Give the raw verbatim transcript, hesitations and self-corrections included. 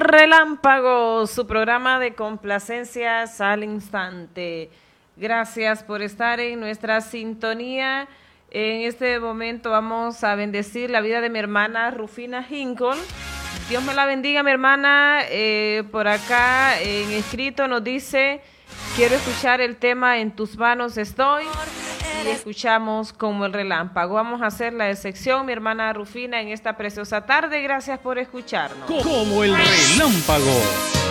Relámpago, su programa de complacencias al instante. Gracias por estar en nuestra sintonía. En este momento vamos a bendecir la vida de mi hermana Rufina Hincol. Dios me la bendiga, mi hermana. Eh, por acá en escrito nos dice: quiero escuchar el tema En tus manos estoy. Y escuchamos Como el relámpago. Vamos a hacer la excepción, mi hermana Rufina, en esta preciosa tarde. Gracias por escucharnos. Como el relámpago.